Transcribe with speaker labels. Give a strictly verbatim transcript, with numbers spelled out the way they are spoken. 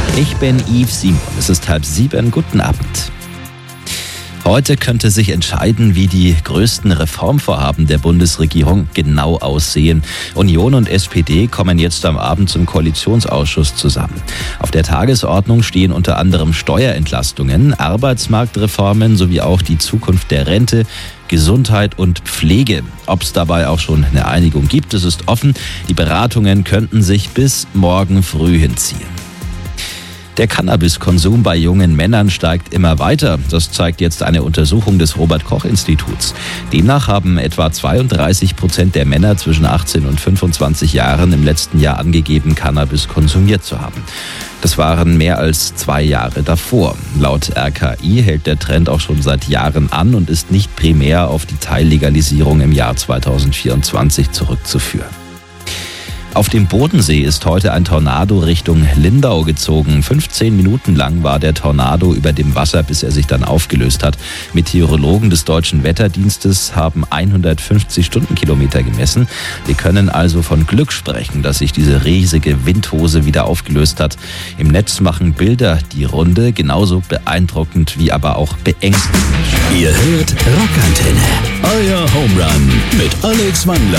Speaker 1: Ich bin Yves Simon. Es ist halb sieben. Guten Abend. Heute könnte sich entscheiden, wie die größten Reformvorhaben der Bundesregierung genau aussehen. Union und S P D kommen jetzt am Abend zum Koalitionsausschuss zusammen. Auf der Tagesordnung stehen unter anderem Steuerentlastungen, Arbeitsmarktreformen sowie auch die Zukunft der Rente, Gesundheit und Pflege. Ob es dabei auch schon eine Einigung gibt, das ist offen. Die Beratungen könnten sich bis morgen früh hinziehen. Der Cannabiskonsum bei jungen Männern steigt immer weiter. Das zeigt jetzt eine Untersuchung des Robert-Koch-Instituts. Demnach haben etwa zweiunddreißig Prozent der Männer zwischen achtzehn und fünfundzwanzig Jahren im letzten Jahr angegeben, Cannabis konsumiert zu haben. Das waren mehr als zwei Jahre davor. Laut R K I hält der Trend auch schon seit Jahren an und ist nicht primär auf die Teillegalisierung im Jahr zweitausendvierundzwanzig zurückzuführen. Auf dem Bodensee ist heute ein Tornado Richtung Lindau gezogen. fünfzehn Minuten lang war der Tornado über dem Wasser, bis er sich dann aufgelöst hat. Meteorologen des Deutschen Wetterdienstes haben hundertfünfzig Stundenkilometer gemessen. Wir können also von Glück sprechen, dass sich diese riesige Windhose wieder aufgelöst hat. Im Netz machen Bilder die Runde, genauso beeindruckend wie aber auch beängstigend.
Speaker 2: Ihr hört Rockantenne, euer Home Run mit Alex Wandler.